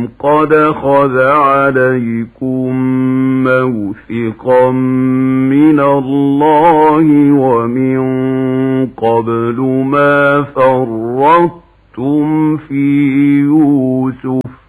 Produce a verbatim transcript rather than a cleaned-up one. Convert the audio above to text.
قد خذ عليكم موثقا من الله ومن قبل ما فرطتم في يوسف